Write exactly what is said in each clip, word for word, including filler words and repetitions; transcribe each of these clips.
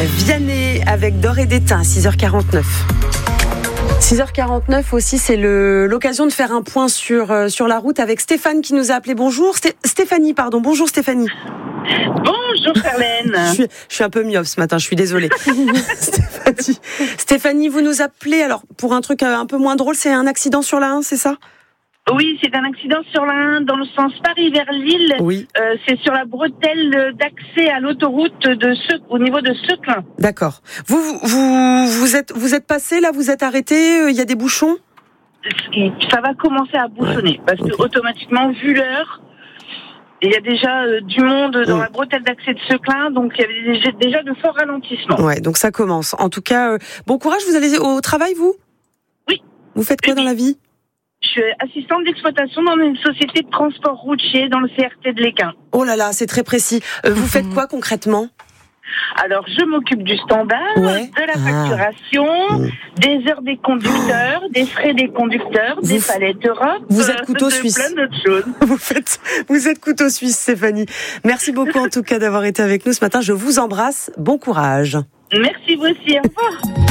Vianney avec d'or et d'étain, six heures quarante-neuf. six heures quarante-neuf aussi, c'est le, l'occasion de faire un point sur, euh, sur la route avec Stéphane qui nous a appelé. Bonjour, Sté- Stéphanie, pardon. Bonjour Stéphanie. Bonjour Charlène. Je suis, je suis un peu myope ce matin, je suis désolée. Stéphanie, Stéphanie, vous nous appelez alors pour un truc un peu moins drôle, c'est un accident sur la un, c'est ça ? Oui, c'est un accident sur la un dans le sens Paris vers Lille. Oui. Euh, c'est sur la bretelle d'accès à l'autoroute de Ce, au niveau de Seclin. D'accord. Vous, vous, vous, vous êtes, vous êtes passé là, vous êtes arrêté, il y a des bouchons ? Ça va commencer à bouchonner ouais. parce okay. que automatiquement, vu l'heure, il y a déjà euh, du monde dans mmh. la bretelle d'accès de Seclin, donc il y avait déjà, déjà de forts ralentissements. Ouais, donc ça commence. En tout cas, euh, bon courage. Vous allez au travail, vous ? Oui. Vous faites quoi oui. dans la vie ? Je suis assistante d'exploitation dans une société de transport routier dans le C R T de l'Équin. Oh là là, c'est très précis. Euh, vous faites quoi concrètement ? Alors, je m'occupe du standard, ouais. de la facturation, ah. des heures des conducteurs, des frais des conducteurs, vous des f... palettes Europe, vous êtes couteau de suisse. plein d'autres choses. Vous faites, vous êtes couteau suisse, Stéphanie. Merci beaucoup en tout cas d'avoir été avec nous ce matin. Je vous embrasse. Bon courage. Merci vous aussi. Au revoir.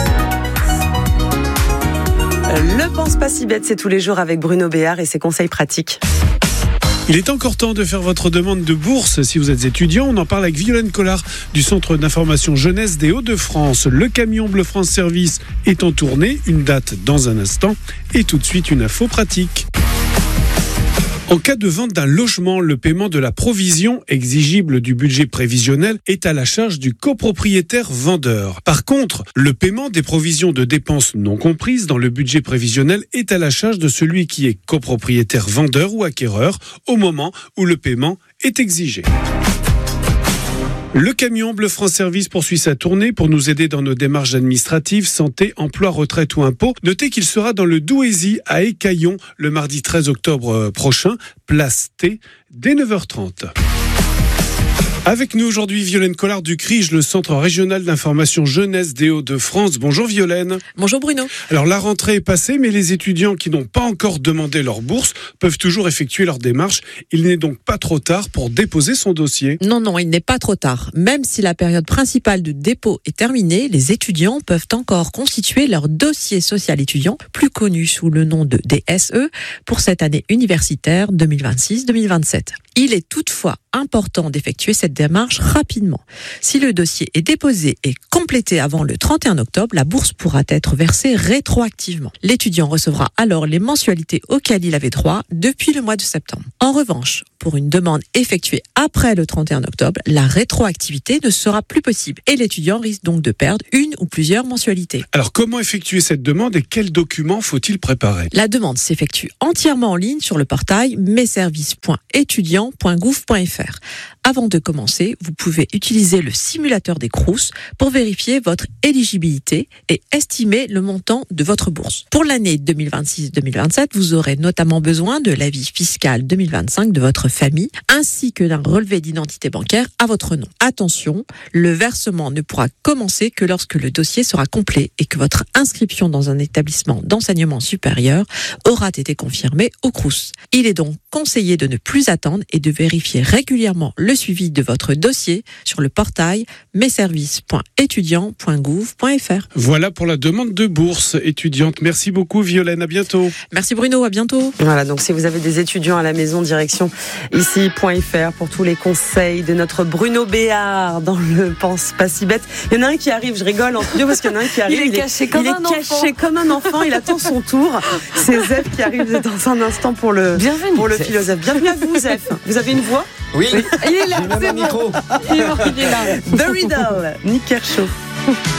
Le Pense pas si bête, c'est tous les jours avec Bruno Béard et ses conseils pratiques. Il est encore temps de faire votre demande de bourse si vous êtes étudiant. On en parle avec Violaine Collard du Centre d'information jeunesse des Hauts-de-France. Le camion Bleu France Service est en tournée, une date dans un instant et tout de suite une info pratique. En cas de vente d'un logement, le paiement de la provision exigible du budget prévisionnel est à la charge du copropriétaire vendeur. Par contre, le paiement des provisions de dépenses non comprises dans le budget prévisionnel est à la charge de celui qui est copropriétaire vendeur ou acquéreur au moment où le paiement est exigé. Le camion Bleu France Service poursuit sa tournée pour nous aider dans nos démarches administratives, santé, emploi, retraite ou impôts. Notez qu'il sera dans le Douaisis à Écaillon le mardi treize octobre prochain, place T, dès neuf heures trente. Avec nous aujourd'hui, Violaine Collard du C R I G, le Centre régional d'information jeunesse des Hauts-de-France. Bonjour Violaine. Bonjour Bruno. Alors la rentrée est passée, mais les étudiants qui n'ont pas encore demandé leur bourse peuvent toujours effectuer leur démarche. Il n'est donc pas trop tard pour déposer son dossier. Non, non, il n'est pas trop tard. Même si la période principale de dépôt est terminée, les étudiants peuvent encore constituer leur dossier social étudiant, plus connu sous le nom de D S E, pour cette année universitaire deux mille vingt-six deux mille vingt-sept. Il est toutefois important d'effectuer cette démarche rapidement. Si le dossier est déposé et complété avant le trente et un octobre, la bourse pourra être versée rétroactivement. L'étudiant recevra alors les mensualités auxquelles il avait droit depuis le mois de septembre. En revanche, pour une demande effectuée après le trente et un octobre, la rétroactivité ne sera plus possible et l'étudiant risque donc de perdre une ou plusieurs mensualités. Alors comment effectuer cette demande et quels documents faut-il préparer ? La demande s'effectue entièrement en ligne sur le portail messervices point étudiant point gouv point f r. Avant de commencer, vous pouvez utiliser le simulateur des Crous pour vérifier votre éligibilité et estimer le montant de votre bourse. Pour l'année deux mille vingt-six deux mille vingt-sept, vous aurez notamment besoin de l'avis fiscal deux mille vingt-cinq de votre famille ainsi que d'un relevé d'identité bancaire à votre nom. Attention, le versement ne pourra commencer que lorsque le dossier sera complet et que votre inscription dans un établissement d'enseignement supérieur aura été confirmée au Crous. Il est donc conseillé de ne plus attendre et de vérifier régulièrement le suivi de votre dossier sur le portail messervices point étudiant point gouv point f r. Voilà pour la demande de bourse étudiante. Merci beaucoup Violaine, à bientôt. Merci Bruno, à bientôt. Voilà, donc si vous avez des étudiants à la maison, direction ici.fr pour tous les conseils de notre Bruno Béard dans le Pense pas si bête. Il y en a un qui arrive, je rigole en studio parce qu'il y en a un qui arrive. Il est caché comme un enfant. Il est caché comme un enfant, il attend son tour. C'est Zef qui arrive dans un instant pour le, Bienvenue, pour le Zef. philosophe. Bienvenue à vous Zef. Vous avez une voix ? Oui, Il est là, j'ai même c'est un bon. micro. Il est bon, il est là. The Riddle, Nick Kershaw.